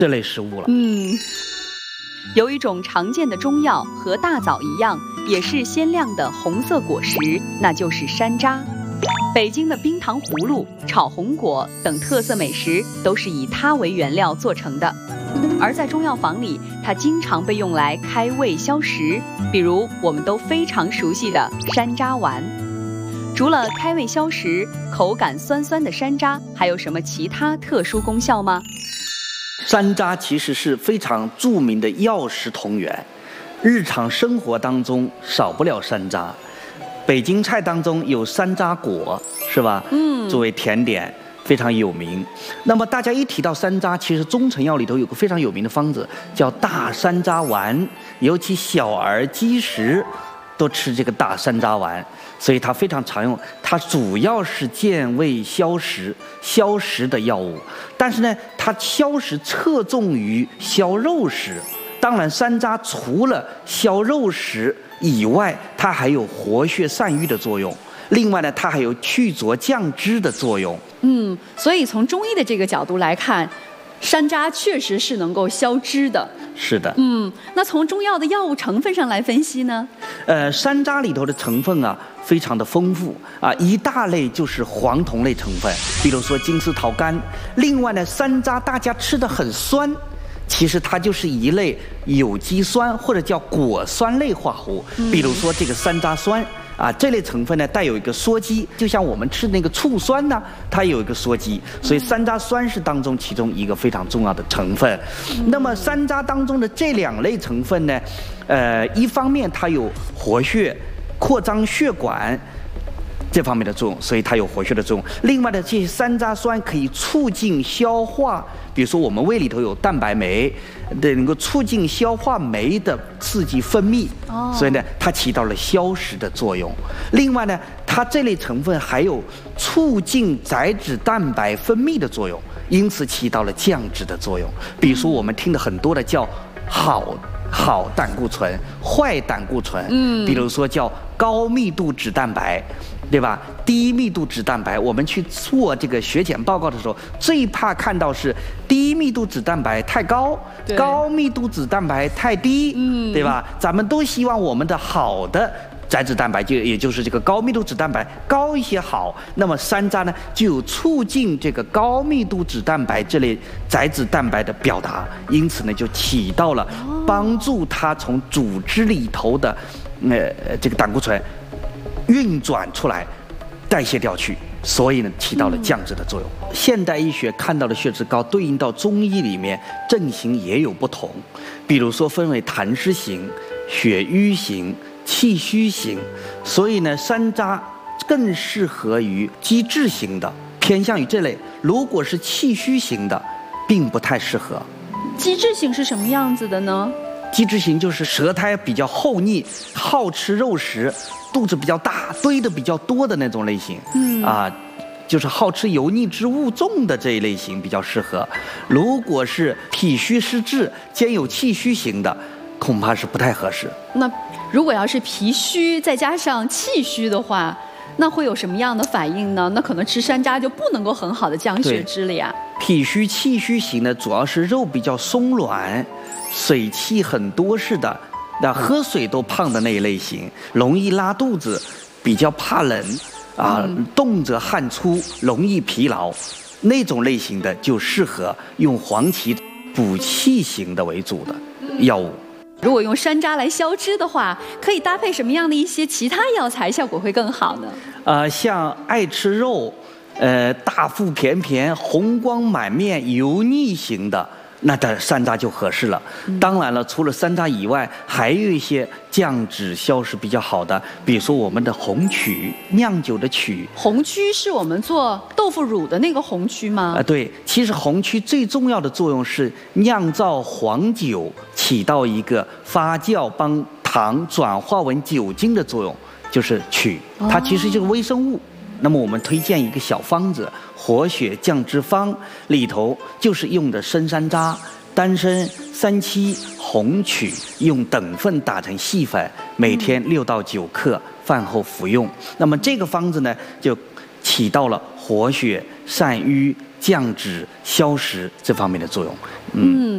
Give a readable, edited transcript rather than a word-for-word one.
这类食物了。 有一种常见的中药和大枣一样，也是鲜亮的红色果实，那就是山楂。北京的冰糖葫芦、炒红果等特色美食都是以它为原料做成的。而在中药房里，它经常被用来开胃消食，比如我们都非常熟悉的山楂丸。除了开胃消食，口感酸酸的山楂还有什么其他特殊功效吗？ 山楂其实是非常著名的药食同源，日常生活当中少不了山楂。北京菜当中有山楂果，是吧？作为甜点非常有名。那么大家一提到山楂，其实中成药里头有个非常有名的方子叫大山楂丸，尤其小儿积食都吃这个大山楂丸，所以它非常常用。它主要是健胃消食的药物，但是呢，它消食侧重于消肉食。当然，山楂除了消肉食以外，它还有活血散瘀的作用。另外呢，它还有去浊降脂的作用。 所以从中医的这个角度来看，山楂确实是能够消脂的。 是的。 那从中药的药物成分上来分析呢？ 山楂里头的成分啊，非常的丰富啊，一大类就是黄酮类成分，比如说金丝桃苷。另外呢，山楂大家吃的很酸，其实它就是一类有机酸或者叫果酸类化合物，比如说这个山楂酸。这类成分呢带有一个羧基，就像我们吃那个醋酸呢，它有一个羧基，所以山楂酸是当中其中一个非常重要的成分。那么山楂当中的这两类成分呢，一方面它有活血、扩张血管这方面的作用，所以它有活血的作用。另外的这些山楂酸可以促进消化，比如说我们胃里头有蛋白酶，能够促进消化酶的刺激分泌，所以呢，它起到了消食的作用。另外呢，它这类成分还有促进载脂蛋白分泌的作用，因此起到了降脂的作用。比如说我们听的很多的叫好胆固醇、坏胆固醇，比如说叫高密度脂蛋白，对吧？低密度脂蛋白，我们去做这个血检报告的时候，最怕看到是低密度脂蛋白太高，高密度脂蛋白太低，对吧？咱们都希望我们的好的载脂蛋白也就是这个高密度脂蛋白高一些好。那么山楂呢，就有促进这个高密度脂蛋白这类载脂蛋白的表达，因此呢，就起到了帮助它从组织里头的这个胆固醇运转出来，代谢掉去，所以呢，起到了降脂的作用。现代医学看到的血脂高，对应到中医里面症型也有不同，比如说分为痰湿型、血瘀型、气虚型，所以呢，山楂更适合于积滞型的，偏向于这类。如果是气虚型的，并不太适合。 积滞型是什么样子的呢？ 积滞型就是舌苔比较厚腻，好吃肉食，肚子比较大，堆的比较多的那种类型。就是好吃油腻之物重的这一类型比较适合。如果是脾虚湿滞兼有气虚型的，恐怕是不太合适。 那如果要是脾虚再加上气虚的话，那会有什么样的反应呢？那可能吃山楂就不能够很好的降血脂了呀。 脾虚气虚型呢，主要是肉比较松软，水气很多似的，那喝水都胖的那一类型，容易拉肚子，比较怕冷动辄汗出，容易疲劳，那种类型的就适合用黄芪补气型的为主的药物。 如果用山楂来消脂的话，可以搭配什么样的一些其他药材效果会更好呢？ 像爱吃肉，大腹便便、红光满面、油腻型的，那的山楂就合适了。当然了，除了山楂以外，还有一些降脂消食比较好的，比如说我们的红曲，酿酒的曲。 红曲是我们做豆腐乳的那个红曲吗？ 对，其实红曲最重要的作用是酿造黄酒，起到一个发酵帮糖转化为酒精的作用，就是曲，它其实就是微生物。那么我们推荐一个小方子，活血降脂方，里头就是用的生山楂、丹参、三七、红曲，用等份打成细粉，每天6到9克，饭后服用。那么这个方子呢，就起到了活血、散瘀、降脂、消食这方面的作用。